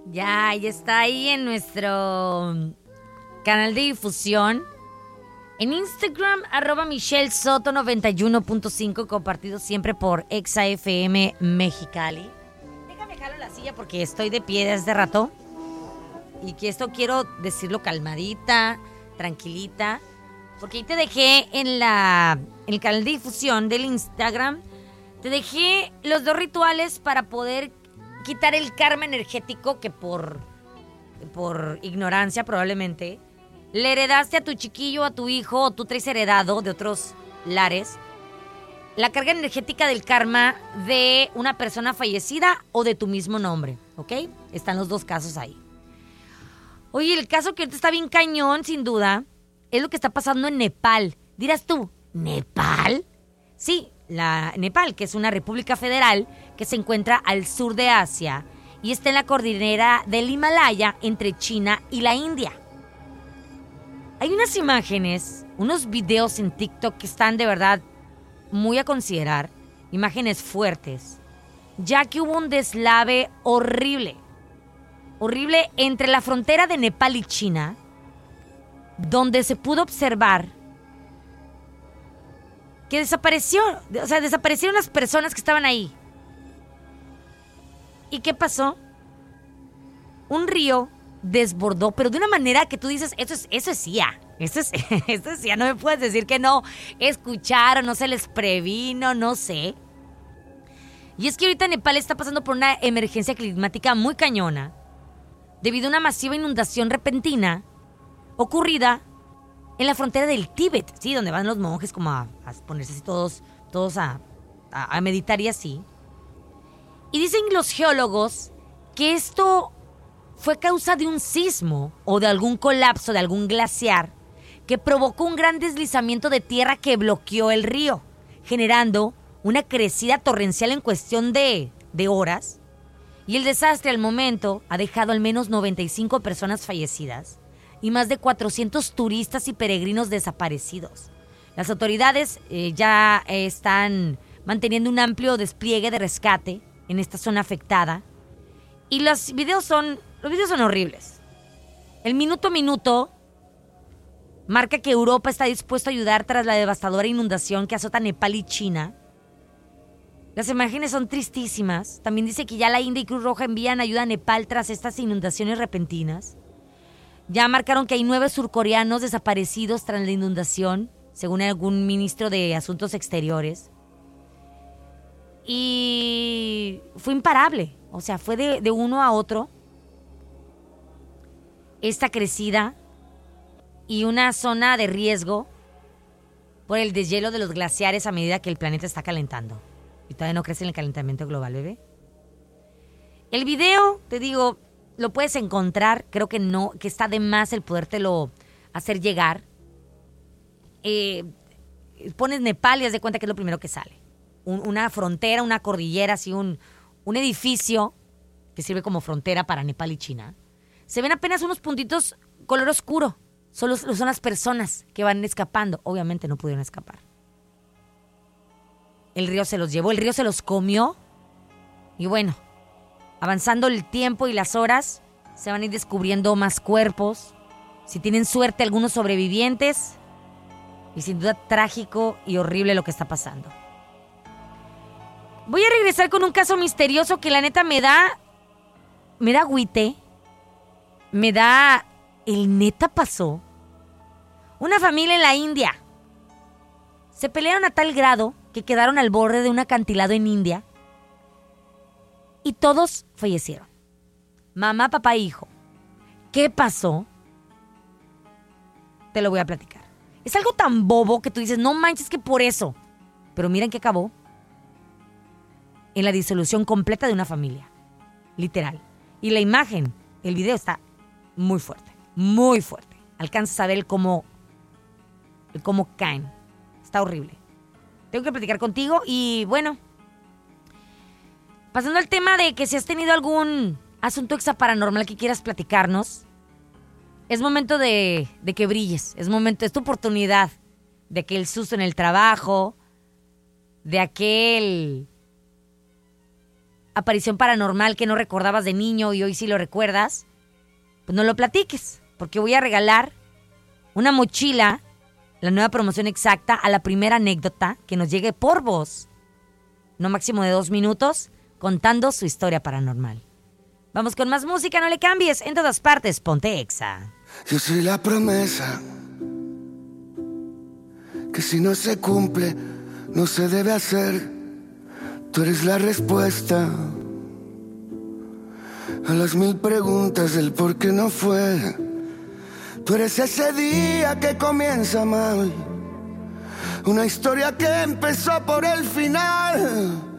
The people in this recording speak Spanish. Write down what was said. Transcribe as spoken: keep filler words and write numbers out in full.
Ya, ya está ahí en nuestro canal de difusión. En Instagram, arroba Michelle Soto noventa y uno punto cinco, compartido siempre por Exa F M Mexicali. Déjame jalo la silla porque estoy de pie desde rato. Y que esto quiero decirlo calmadita, tranquilita. Porque ahí te dejé en, la, en el canal de difusión del Instagram. Te dejé los dos rituales para poder quitar el karma energético que por, por ignorancia probablemente le heredaste a tu chiquillo, a tu hijo, o tú traes heredado de otros lares. La carga energética del karma de una persona fallecida o de tu mismo nombre, ¿ok? Están los dos casos ahí. Oye, el caso que ahorita está bien cañón, sin duda, es lo que está pasando en Nepal. Dirás tú, ¿Nepal? Sí, la Nepal, que es una república federal que se encuentra al sur de Asia y está en la cordillera del Himalaya entre China y la India. Hay unas imágenes, unos videos en TikTok que están de verdad muy a considerar, imágenes fuertes, ya que hubo un deslave horrible, horrible entre la frontera de Nepal y China, donde se pudo observar que desapareció, o sea, desaparecieron las personas que estaban ahí. ¿Y qué pasó? Un río desbordó, pero de una manera que tú dices, eso es, eso es C I A, eso es, eso es C I A, no me puedes decir que no escucharon, no se les previno, no sé. Y es que ahorita Nepal está pasando por una emergencia climática muy cañona, debido a una masiva inundación repentina ocurrida en la frontera del Tíbet, ¿sí? Donde van los monjes como a, a ponerse así todos, todos a, a, a meditar y así. Y dicen los geólogos que esto fue causa de un sismo o de algún colapso de algún glaciar que provocó un gran deslizamiento de tierra que bloqueó el río, generando una crecida torrencial en cuestión de, de horas. Y el desastre al momento ha dejado al menos noventa y cinco personas fallecidas y más de cuatrocientos turistas y peregrinos desaparecidos. Las autoridades eh, ya eh, están manteniendo un amplio despliegue de rescate en esta zona afectada. Y los videos son, los videos son horribles. El minuto a minuto marca que Europa está dispuesto a ayudar tras la devastadora inundación que azota Nepal y China. Las imágenes son tristísimas. También dice que ya la India y Cruz Roja envían ayuda a Nepal tras estas inundaciones repentinas. Ya marcaron que hay nueve surcoreanos desaparecidos tras la inundación, según algún ministro de Asuntos Exteriores. Y fue imparable. O sea, fue de, de uno a otro esta crecida y una zona de riesgo por el deshielo de los glaciares a medida que el planeta está calentando. Y todavía no crece en el calentamiento global, bebé. El video, te digo, lo puedes encontrar. Creo que no, que está de más el podértelo hacer llegar. Eh, pones Nepal y haz de cuenta que es lo primero que sale. Un, una frontera, una cordillera, así un, un edificio que sirve como frontera para Nepal y China. Se ven apenas unos puntitos color oscuro. Solo son las personas que van escapando. Obviamente no pudieron escapar. El río se los llevó, el río se los comió. Y bueno, avanzando el tiempo y las horas, se van a ir descubriendo más cuerpos. Si tienen suerte, algunos sobrevivientes. Y sin duda trágico y horrible lo que está pasando. Voy a regresar con un caso misterioso que la neta me da... Me da agüite. Me da... El neta pasó. Una familia en la India. Se pelearon a tal grado que quedaron al borde de un acantilado en India. Y todos fallecieron. Mamá, papá e hijo. ¿Qué pasó? Te lo voy a platicar. Es algo tan bobo que tú dices, no manches que por eso. Pero miren que acabó en la disolución completa de una familia. Literal. Y la imagen, el video está muy fuerte. Muy fuerte. Alcanzas a ver cómo, cómo caen. Está horrible. Tengo que platicar contigo y bueno, pasando al tema de que si has tenido algún asunto extra paranormal que quieras platicarnos, es momento de, de que brilles. Es momento, es tu oportunidad de aquel susto en el trabajo, de aquel aparición paranormal que no recordabas de niño y hoy sí lo recuerdas, pues no lo platiques, porque voy a regalar una mochila, la nueva promoción exacta, a la primera anécdota que nos llegue por voz, no máximo de dos minutos, contando su historia paranormal. Vamos con más música, no le cambies, en todas partes, ponte Exa. Yo soy la promesa que si no se cumple, no se debe hacer. Tú eres la respuesta a las mil preguntas del por qué no fue. Tú eres ese día que comienza mal, una historia que empezó por el final.